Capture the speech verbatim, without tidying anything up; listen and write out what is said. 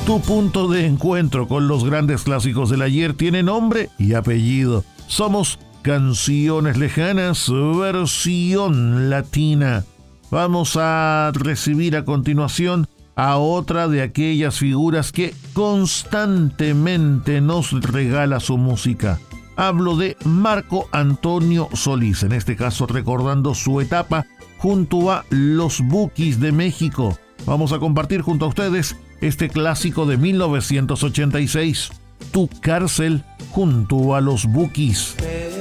Tu punto de encuentro con los grandes clásicos del ayer tiene nombre y apellido. Somos Canciones Lejanas, versión latina. Vamos a recibir a continuación a otra de aquellas figuras que constantemente nos regala su música. Hablo de Marco Antonio Solís, en este caso recordando su etapa junto a Los Bukis de México. Vamos a compartir junto a ustedes este clásico de mil novecientos ochenta y seis, Tu Cárcel junto a Los Bukis.